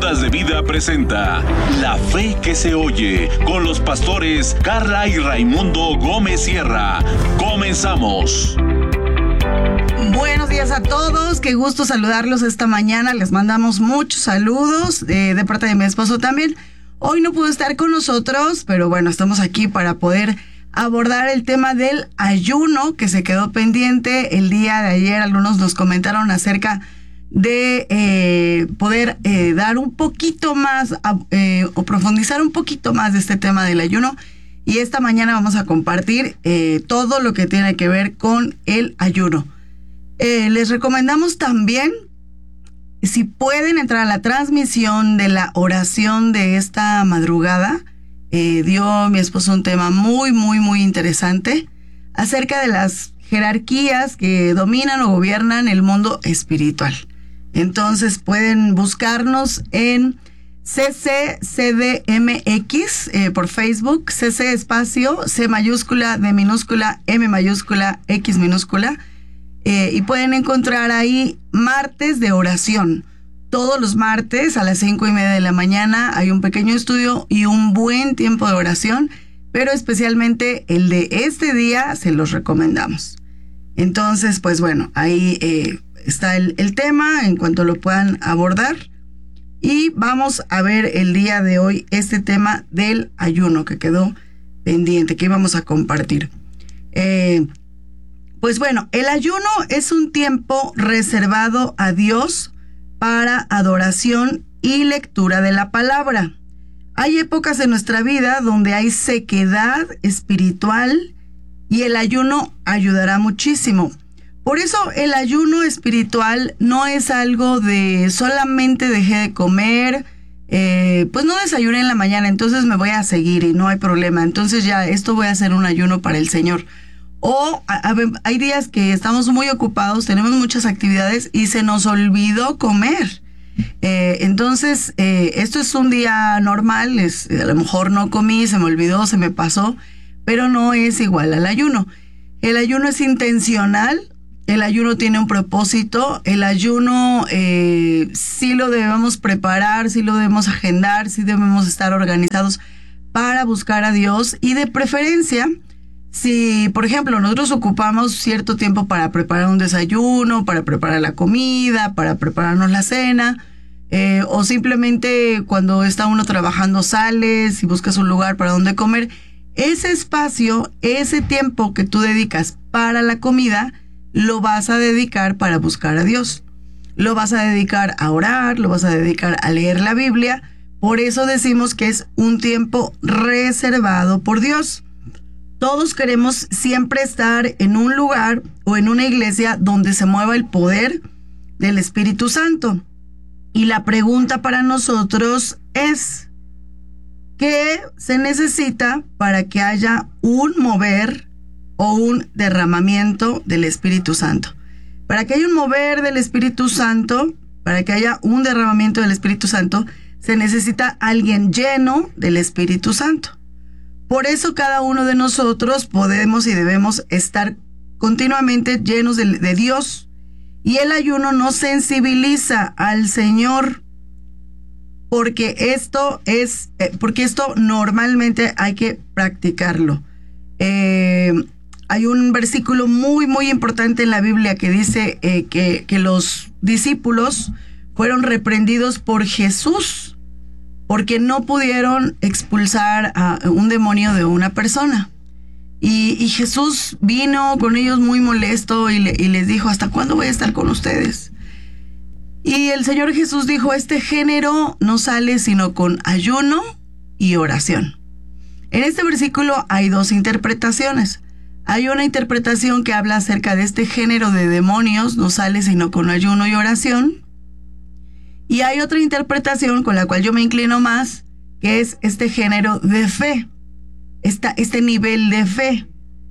Cápsulas de Vida presenta La Fe que se oye con los pastores Carla y Raimundo Gómez Sierra. Comenzamos. Buenos días a todos, qué gusto saludarlos esta mañana. Les mandamos muchos saludos de parte de mi esposo también. Hoy no pudo estar con nosotros, pero bueno, estamos aquí para poder abordar el tema del ayuno que se quedó pendiente el día de ayer. Algunos nos comentaron acerca de poder dar un poquito más o profundizar un poquito más de este tema del ayuno, y esta mañana vamos a compartir todo lo que tiene que ver con el ayuno. Les recomendamos también, si pueden, entrar a la transmisión de la oración de esta madrugada. Dio mi esposo un tema muy interesante acerca de las jerarquías que dominan o gobiernan el mundo espiritual. Entonces pueden buscarnos en CCCDMX por Facebook, CC espacio, C mayúscula, D minúscula, M mayúscula, X minúscula, y pueden encontrar ahí martes de oración. Todos los martes a las 5:30 de la mañana hay un pequeño estudio y un buen tiempo de oración, pero especialmente el de este día se los recomendamos. Entonces, pues bueno, ahí está el tema en cuanto lo puedan abordar. Y vamos a ver el día de hoy este tema del ayuno que quedó pendiente, que íbamos a compartir. Pues bueno, el ayuno es un tiempo reservado a Dios para adoración y lectura de la palabra. Hay épocas en nuestra vida donde hay sequedad espiritual y el ayuno ayudará muchísimo. Por eso el ayuno espiritual no es algo de solamente dejé de comer, pues no desayuné en la mañana, entonces me voy a seguir y no hay problema, entonces ya esto voy a hacer un ayuno para el Señor. O hay días que estamos muy ocupados, tenemos muchas actividades y se nos olvidó comer. Entonces, esto es un día normal, a lo mejor no comí, se me olvidó, se me pasó, pero no es igual al ayuno. El ayuno es intencional, el ayuno tiene un propósito, el ayuno sí lo debemos preparar, sí lo debemos agendar, sí debemos estar organizados para buscar a Dios, y de preferencia, si, por ejemplo, nosotros ocupamos cierto tiempo para preparar un desayuno, para preparar la comida, para prepararnos la cena, o simplemente cuando está uno trabajando sales y buscas un lugar para donde comer, ese espacio, ese tiempo que tú dedicas para la comida, lo vas a dedicar para buscar a Dios. Lo vas a dedicar a orar, lo vas a dedicar a leer la Biblia. Por eso decimos que es un tiempo reservado por Dios. Todos queremos siempre estar en un lugar o en una iglesia donde se mueva el poder del Espíritu Santo. Y la pregunta para nosotros es, ¿qué se necesita para que haya un mover o un derramamiento del Espíritu Santo? Para que haya un mover del Espíritu Santo, para que haya un derramamiento del Espíritu Santo, se necesita alguien lleno del Espíritu Santo. Por eso cada uno de nosotros podemos y debemos estar continuamente llenos de Dios. Y el ayuno nos sensibiliza al Señor, porque esto normalmente hay que practicarlo. Hay un versículo muy importante en la Biblia que dice que los discípulos fueron reprendidos por Jesús porque no pudieron expulsar a un demonio de una persona. Y Jesús vino con ellos muy molesto y les dijo, ¿hasta cuándo voy a estar con ustedes? Y el Señor Jesús dijo, este género no sale sino con ayuno y oración. En este versículo hay dos interpretaciones. Hay una interpretación que habla acerca de este género de demonios, no sale sino con ayuno y oración. Y hay otra interpretación con la cual yo me inclino más, que es este género de fe, este nivel de fe,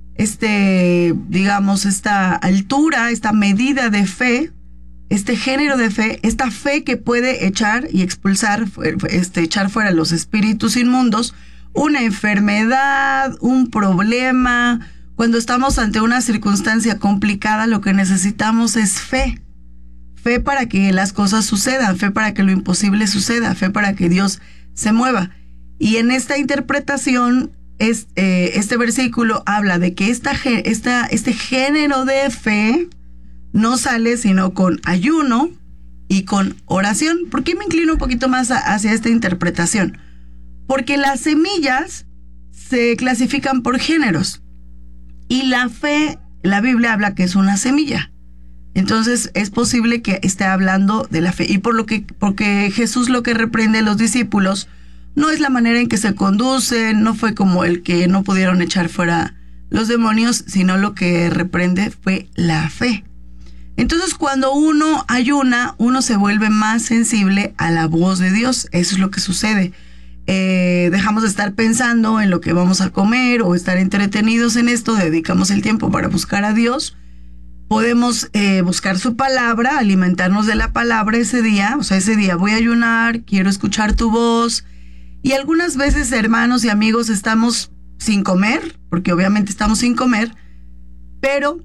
esta altura, esta medida de fe, este género de fe, esta fe que puede echar y expulsar, echar fuera los espíritus inmundos, una enfermedad, un problema. Cuando estamos ante una circunstancia complicada, lo que necesitamos es fe fe para que las cosas sucedan, fe para que lo imposible suceda, fe para que Dios se mueva. Y en esta interpretación, este versículo habla de que este género de fe no sale sino con ayuno y con oración. ¿Por qué me inclino un poquito más hacia esta interpretación? Porque las semillas se clasifican por géneros y la fe, la Biblia habla que es una semilla. Entonces es posible que esté hablando de la fe. Y porque Jesús lo que reprende a los discípulos no es la manera en que se conducen, no fue como el que no pudieron echar fuera los demonios, sino lo que reprende fue la fe. Entonces cuando uno ayuna, uno se vuelve más sensible a la voz de Dios. Eso es lo que sucede. Dejamos de estar pensando en lo que vamos a comer o estar entretenidos en esto, dedicamos el tiempo para buscar a Dios. Podemos buscar su palabra, alimentarnos de la palabra ese día. O sea, ese día voy a ayunar, quiero escuchar tu voz. Y algunas veces, hermanos y amigos, estamos sin comer, porque obviamente estamos sin comer, pero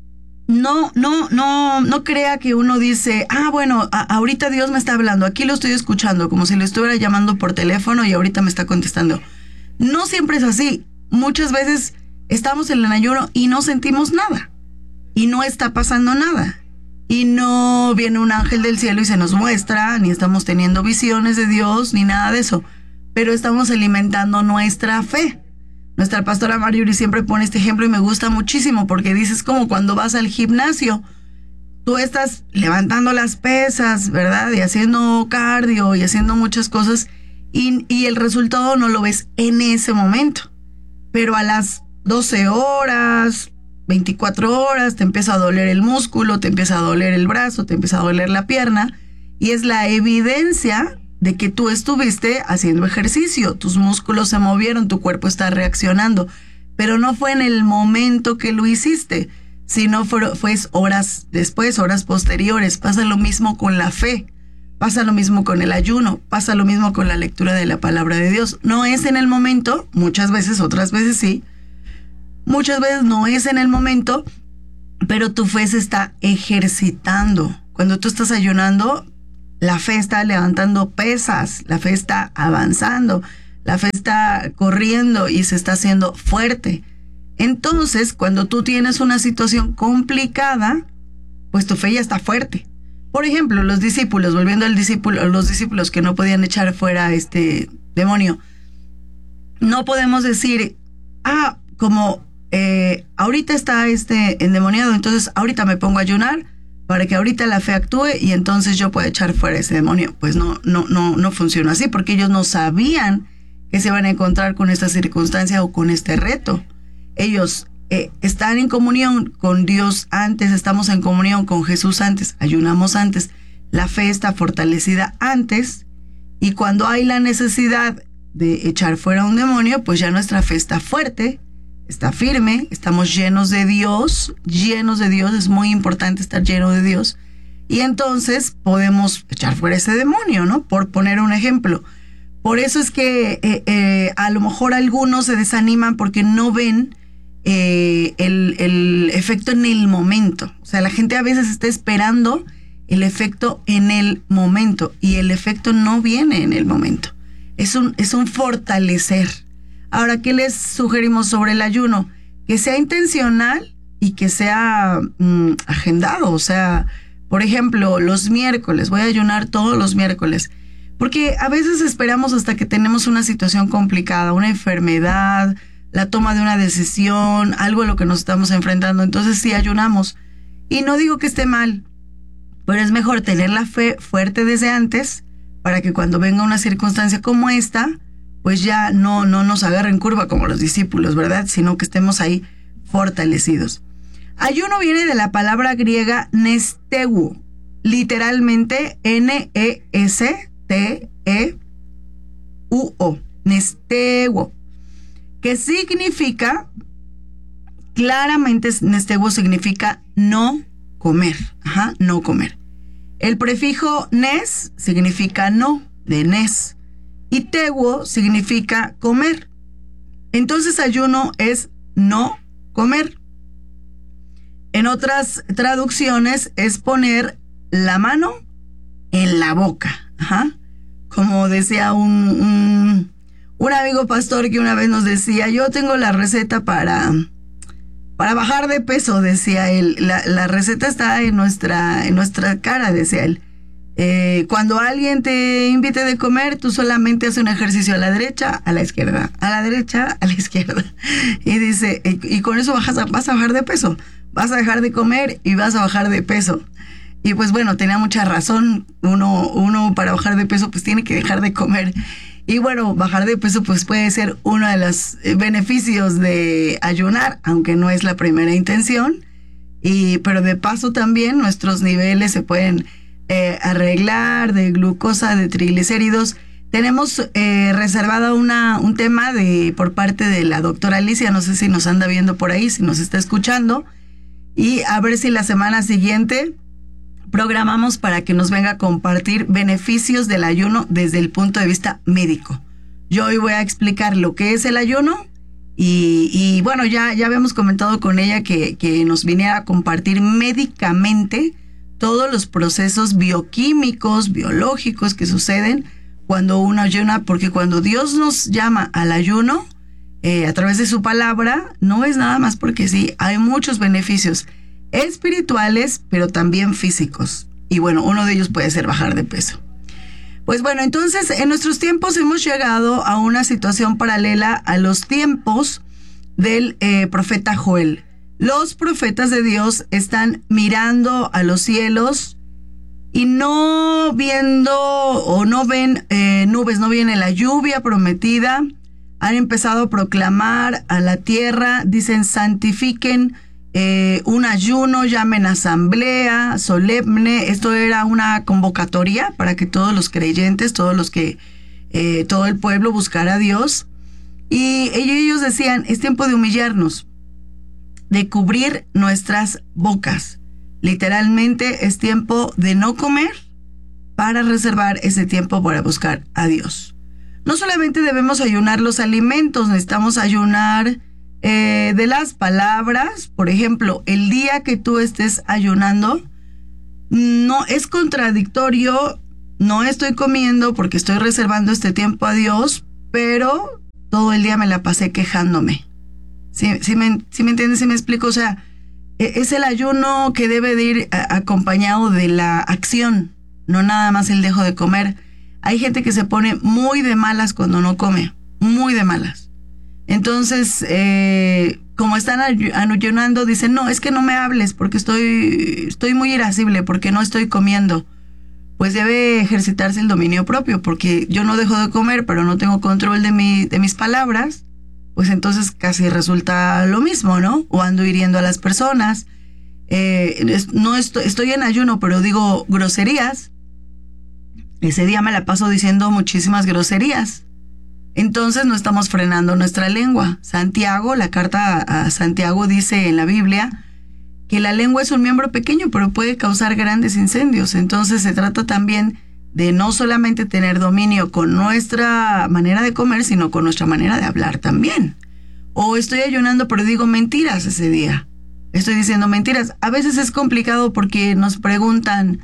no crea que uno dice, bueno, ahorita Dios me está hablando, aquí lo estoy escuchando, como si le estuviera llamando por teléfono y ahorita me está contestando. No siempre es así. Muchas veces estamos en el ayuno y no sentimos nada. Y no está pasando nada. Y no viene un ángel del cielo y se nos muestra, ni estamos teniendo visiones de Dios, ni nada de eso. Pero estamos alimentando nuestra fe. Nuestra pastora Marjorie siempre pone este ejemplo y me gusta muchísimo porque dice, es como cuando vas al gimnasio. Tú estás levantando las pesas, ¿verdad? Y haciendo cardio y haciendo muchas cosas y el resultado no lo ves en ese momento. Pero a las 12 horas, 24 horas, te empieza a doler el músculo, te empieza a doler el brazo, te empieza a doler la pierna y es la evidencia de que tú estuviste haciendo ejercicio, tus músculos se movieron, tu cuerpo está reaccionando, pero no fue en el momento que lo hiciste, sino fue horas después, horas posteriores. Pasa lo mismo con la fe, pasa lo mismo con el ayuno, pasa lo mismo con la lectura de la palabra de Dios. No es en el momento, muchas veces, otras veces sí, muchas veces no es en el momento, pero tu fe se está ejercitando. Cuando tú estás ayunando, la fe está levantando pesas, la fe está avanzando, la fe está corriendo y se está haciendo fuerte. Entonces, cuando tú tienes una situación complicada, pues tu fe ya está fuerte. Por ejemplo, los discípulos, volviendo los discípulos que no podían echar fuera este demonio, no podemos decir, como ahorita está endemoniado, entonces ahorita me pongo a ayunar para que ahorita la fe actúe y entonces yo pueda echar fuera ese demonio. Pues no funciona así, porque ellos no sabían que se van a encontrar con esta circunstancia o con este reto. Ellos están en comunión con Dios antes, estamos en comunión con Jesús antes, ayunamos antes, la fe está fortalecida antes, y cuando hay la necesidad de echar fuera un demonio, pues ya nuestra fe está fuerte, está firme, estamos llenos de Dios, es muy importante estar lleno de Dios, y entonces podemos echar fuera ese demonio, ¿no? Por poner un ejemplo. Por eso es que a lo mejor algunos se desaniman porque no ven el efecto en el momento. O sea, la gente a veces está esperando el efecto en el momento, y el efecto no viene en el momento. Es un fortalecer. Ahora, ¿qué les sugerimos sobre el ayuno? Que sea intencional y que sea agendado. O sea, por ejemplo, los miércoles, voy a ayunar todos los miércoles. Porque a veces esperamos hasta que tenemos una situación complicada, una enfermedad, la toma de una decisión, algo a lo que nos estamos enfrentando. Entonces sí ayunamos. Y no digo que esté mal, pero es mejor tener la fe fuerte desde antes para que cuando venga una circunstancia como esta, pues ya no nos agarren curva como los discípulos, ¿verdad? Sino que estemos ahí fortalecidos. Ayuno viene de la palabra griega nesteuo, literalmente Nesteuo, nesteuo, que significa, claramente nesteuo significa no comer, no comer. El prefijo nes significa no, de nes, y teuo significa comer. Entonces ayuno es no comer. En otras traducciones es poner la mano en la boca. Ajá. Como decía un amigo pastor que una vez nos decía, yo tengo la receta para bajar de peso, decía él. La receta está en nuestra cara, decía él. Cuando alguien te invite de comer, tú solamente haces un ejercicio a la derecha, a la izquierda, a la derecha, a la izquierda. Y dice, y con eso vas a bajar de peso. Vas a dejar de comer y vas a bajar de peso. Y pues bueno, tenía mucha razón. Uno para bajar de peso pues tiene que dejar de comer. Y bueno, bajar de peso pues puede ser uno de los beneficios de ayunar, aunque no es la primera intención. Pero de paso también nuestros niveles se pueden arreglar de glucosa, de triglicéridos. Tenemos reservada un tema por parte de la doctora Alicia, no sé si nos anda viendo por ahí, si nos está escuchando, y a ver si la semana siguiente programamos para que nos venga a compartir beneficios del ayuno desde el punto de vista médico. Yo hoy voy a explicar lo que es el ayuno y bueno, ya habíamos comentado con ella que nos viniera a compartir médicamente todos los procesos bioquímicos, biológicos que suceden cuando uno ayuna, porque cuando Dios nos llama al ayuno, a través de su palabra, no es nada más porque sí, hay muchos beneficios espirituales, pero también físicos. Y bueno, uno de ellos puede ser bajar de peso. Pues bueno, entonces en nuestros tiempos hemos llegado a una situación paralela a los tiempos del profeta Joel. Los profetas de Dios están mirando a los cielos y no viendo o no ven nubes, no viene la lluvia prometida. Han empezado a proclamar a la tierra, dicen santifiquen un ayuno, llamen asamblea solemne. Esto era una convocatoria para que todos los creyentes, todo el pueblo buscara a Dios. Y ellos decían, es tiempo de humillarnos, de cubrir nuestras bocas. Literalmente es tiempo de no comer para reservar ese tiempo para buscar a Dios. No solamente debemos ayunar los alimentos, necesitamos ayunar de las palabras. Por ejemplo, el día que tú estés ayunando, no es contradictorio, no estoy comiendo porque estoy reservando este tiempo a Dios, pero todo el día me la pasé quejándome. ¿Sí me entiendes? ¿Sí me explico? O sea, es el ayuno que debe de ir acompañado de la acción, no nada más el dejo de comer. Hay gente que se pone muy de malas cuando no come, muy de malas. Entonces, como están ayunando, dicen, no, es que no me hables porque estoy muy irascible, porque no estoy comiendo. Pues debe ejercitarse el dominio propio, porque yo no dejo de comer, pero no tengo control de mis palabras, pues entonces casi resulta lo mismo, ¿no? O ando hiriendo a las personas. No estoy en ayuno, pero digo groserías. Ese día me la paso diciendo muchísimas groserías. Entonces no estamos frenando nuestra lengua. Santiago, la carta a Santiago dice en la Biblia que la lengua es un miembro pequeño, pero puede causar grandes incendios. Entonces se trata también de no solamente tener dominio con nuestra manera de comer, sino con nuestra manera de hablar también. O estoy ayunando, pero digo mentiras ese día. Estoy diciendo mentiras. A veces es complicado porque nos preguntan,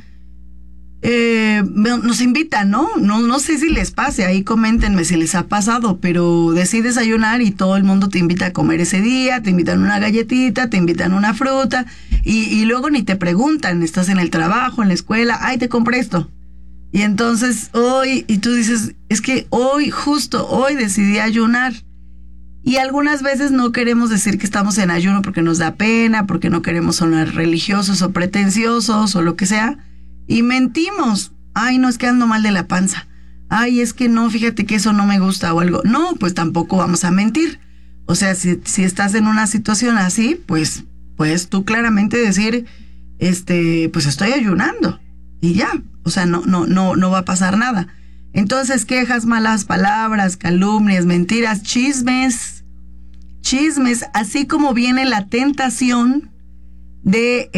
nos invitan, ¿no? No sé si les pase, ahí coméntenme si les ha pasado, pero decides ayunar y todo el mundo te invita a comer ese día, te invitan una galletita, te invitan una fruta y luego ni te preguntan, estás en el trabajo, en la escuela, ay, te compré esto. Y entonces y tú dices, es que justo hoy decidí ayunar. Y algunas veces no queremos decir que estamos en ayuno porque nos da pena, porque no queremos sonar religiosos o pretenciosos o lo que sea. Y mentimos. Ay, no, es que ando mal de la panza. Ay, es que no, fíjate que eso no me gusta o algo. No, pues tampoco vamos a mentir. O sea, si estás en una situación así, pues puedes tú claramente decir, pues estoy ayunando. Y ya, o sea, no va a pasar nada. Entonces, quejas, malas palabras, calumnias, mentiras, chismes, así como viene la tentación de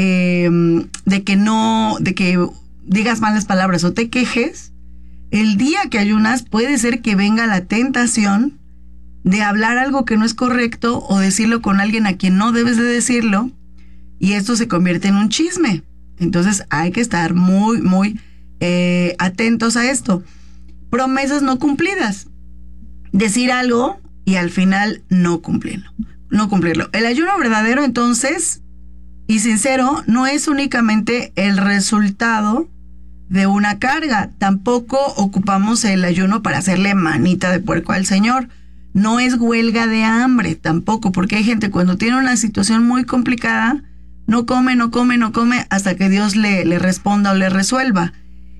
que digas malas palabras o te quejes, el día que ayunas puede ser que venga la tentación de hablar algo que no es correcto o decirlo con alguien a quien no debes de decirlo, y esto se convierte en un chisme. Entonces hay que estar muy, muy atentos a esto. Promesas no cumplidas. Decir algo y al final no cumplirlo. No cumplirlo. El ayuno verdadero, entonces, y sincero, no es únicamente el resultado de una carga. Tampoco ocupamos el ayuno para hacerle manita de puerco al Señor. No es huelga de hambre tampoco, porque hay gente cuando tiene una situación muy complicada, no come hasta que Dios le responda o le resuelva.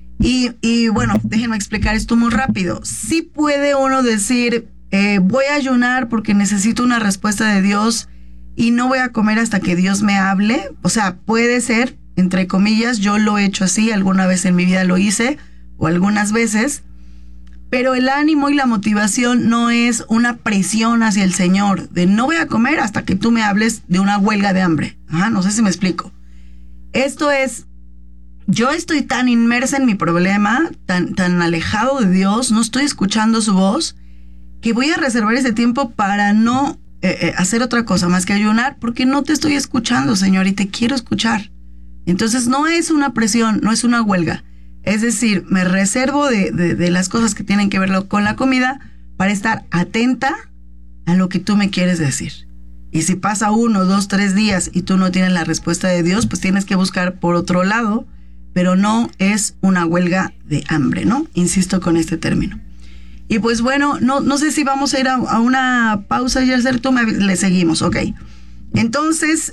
Y bueno, déjenme explicar esto muy rápido. Sí puede uno decir, voy a ayunar porque necesito una respuesta de Dios y no voy a comer hasta que Dios me hable. O sea, puede ser, entre comillas, yo lo he hecho así, alguna vez en mi vida lo hice, o algunas veces, pero el ánimo y la motivación no es una presión hacia el Señor, de no voy a comer hasta que tú me hables de una huelga de hambre. No sé si me explico. Esto es, yo estoy tan inmersa en mi problema, tan alejado de Dios, no estoy escuchando su voz, que voy a reservar ese tiempo para no hacer otra cosa más que ayunar, porque no te estoy escuchando, Señor, y te quiero escuchar. Entonces no es una presión, no es una huelga. Es decir, me reservo de las cosas que tienen que ver con la comida para estar atenta a lo que tú me quieres decir. Y si pasa 1, 2, 3 días y tú no tienes la respuesta de Dios, pues tienes que buscar por otro lado, pero no es una huelga de hambre, ¿no? Insisto con este término. Y pues bueno, no sé si vamos a ir a una pausa, Yeser, le seguimos, ok. Entonces,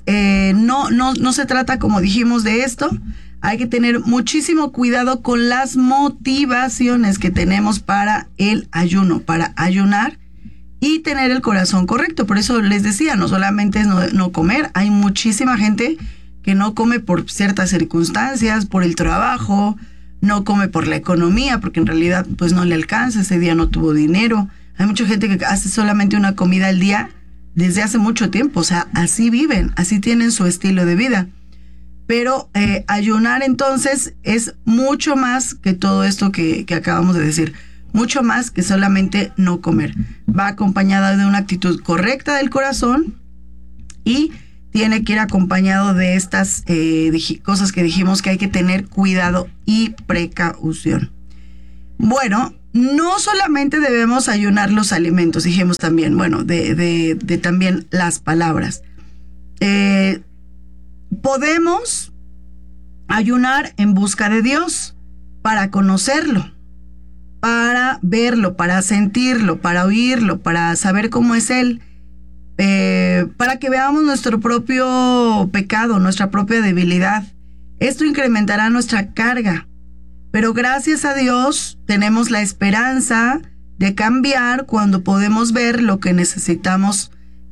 no se trata, como dijimos, de esto. Hay que tener muchísimo cuidado con las motivaciones que tenemos para el ayuno, para ayunar y tener el corazón correcto. Por eso les decía, no solamente es no comer, hay muchísima gente que no come por ciertas circunstancias, por el trabajo, no come por la economía, porque en realidad pues no le alcanza, ese día no tuvo dinero. Hay mucha gente que hace solamente una comida al día desde hace mucho tiempo, o sea, así viven, así tienen su estilo de vida. Pero ayunar entonces es mucho más que todo esto que acabamos de decir, mucho más que solamente no comer. Va acompañada de una actitud correcta del corazón y tiene que ir acompañado de estas cosas que dijimos que hay que tener cuidado y precaución. Bueno, no solamente debemos ayunar los alimentos, dijimos también, bueno, de también las palabras. Podemos ayunar en busca de Dios, para conocerlo, para verlo, para sentirlo, para oírlo, para saber cómo es Él, para que veamos nuestro propio pecado, nuestra propia debilidad. Esto incrementará nuestra carga, pero gracias a Dios tenemos la esperanza de cambiar cuando podemos ver lo que necesitamos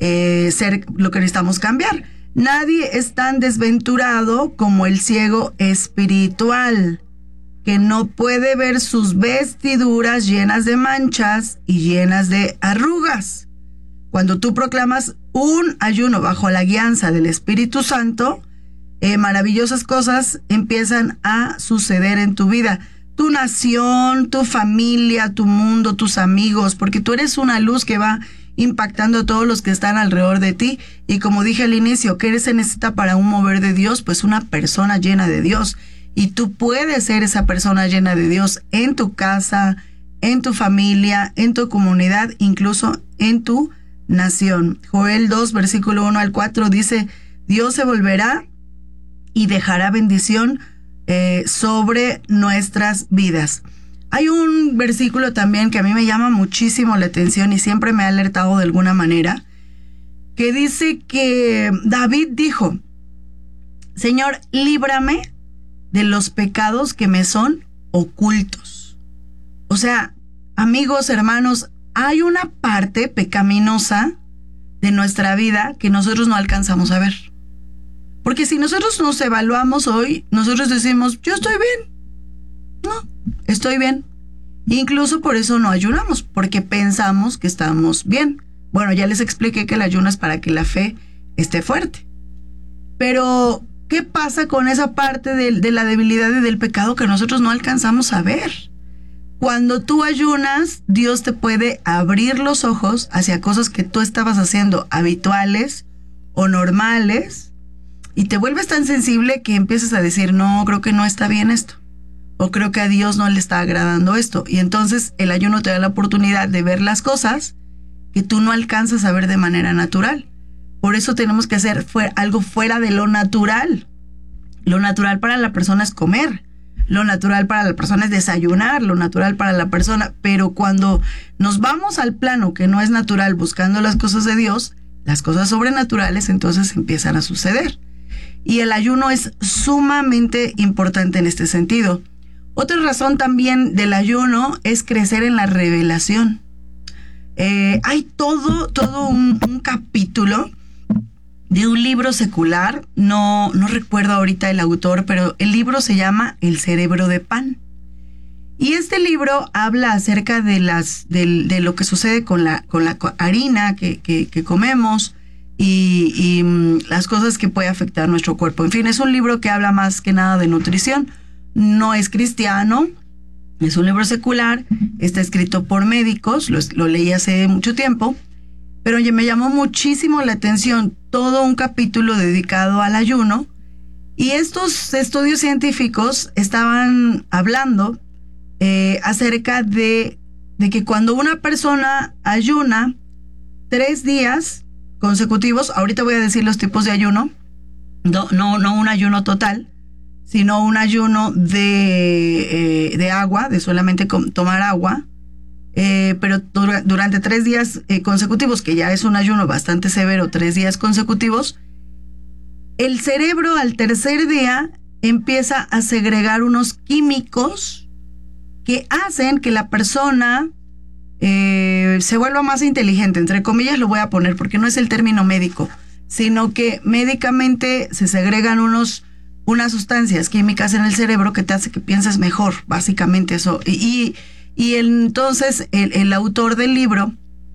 lo que necesitamos cambiar. Nadie es tan desventurado como el ciego espiritual, que no puede ver sus vestiduras llenas de manchas y llenas de arrugas. Cuando tú proclamas un ayuno bajo la guianza del Espíritu Santo, maravillosas cosas empiezan a suceder en tu vida. Tu nación, tu familia, tu mundo, tus amigos, porque tú eres una luz que va impactando a todos los que están alrededor de ti. Y como dije al inicio, ¿qué se necesita para un mover de Dios? Pues una persona llena de Dios. Y tú puedes ser esa persona llena de Dios en tu casa, en tu familia, en tu comunidad, incluso en tu nación. Joel 2, versículo 1 al 4 dice, Dios se volverá y dejará bendición sobre nuestras vidas. Hay un versículo también que a mí me llama muchísimo la atención y siempre me ha alertado de alguna manera, que dice que David dijo, Señor, líbrame de los pecados que me son ocultos. O sea, amigos, hermanos, hay una parte pecaminosa de nuestra vida que nosotros no alcanzamos a ver. Porque si nosotros nos evaluamos hoy, nosotros decimos, yo estoy bien. No, estoy bien. Incluso por eso no ayunamos, porque pensamos que estamos bien. Bueno, ya les expliqué que el ayuno es para que la fe esté fuerte. Pero, ¿qué pasa con esa parte de la debilidad y del pecado que nosotros no alcanzamos a ver? Cuando tú ayunas, Dios te puede abrir los ojos hacia cosas que tú estabas haciendo habituales o normales, Y te vuelves tan sensible que empiezas a decir, no, creo que no está bien esto. O creo que a Dios no le está agradando esto. Y entonces el ayuno te da la oportunidad de ver las cosas que tú no alcanzas a ver de manera natural. Por eso tenemos que hacer algo fuera de lo natural. Lo natural para la persona es comer. Lo natural para la persona es desayunar. Lo natural para la persona. Pero cuando nos vamos al plano que no es natural buscando las cosas de Dios, las cosas sobrenaturales entonces empiezan a suceder. Y el ayuno es sumamente importante en este sentido. Otra razón también del ayuno es crecer en la revelación. Hay todo un capítulo de un libro secular, no recuerdo ahorita el autor, pero el libro se llama El cerebro de pan. Y este libro habla acerca de lo que sucede con la harina que comemos y las cosas que puede afectar nuestro cuerpo. En fin, es un libro que habla más que nada de nutrición. No es cristiano, es un libro secular, está escrito por médicos, lo leí hace mucho tiempo, pero me llamó muchísimo la atención todo un capítulo dedicado al ayuno, y estos estudios científicos estaban hablando acerca de que cuando una persona ayuna 3 días consecutivos, ahorita voy a decir los tipos de ayuno, no un ayuno total, sino un ayuno de agua, de solamente tomar agua, pero durante 3 días consecutivos, que ya es un ayuno bastante severo, 3 días consecutivos, el cerebro al tercer día empieza a segregar unos químicos que hacen que la persona se vuelva más inteligente, entre comillas lo voy a poner porque no es el término médico, sino que médicamente se segregan unas sustancias químicas en el cerebro que te hace que pienses mejor, básicamente eso. Y entonces el autor del libro,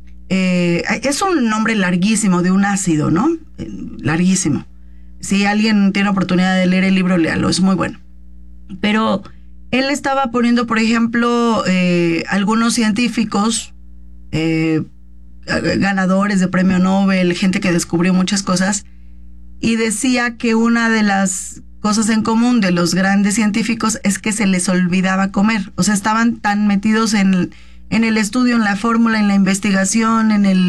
es un nombre larguísimo de un ácido, ¿no? Larguísimo. Si alguien tiene oportunidad de leer el libro, léalo, es muy bueno. Pero él estaba poniendo, por ejemplo, algunos científicos, ganadores de premio Nobel, gente que descubrió muchas cosas, y decía que una de las cosas en común de los grandes científicos es que se les olvidaba comer. O sea, estaban tan metidos en el estudio, en la fórmula, en la investigación, en el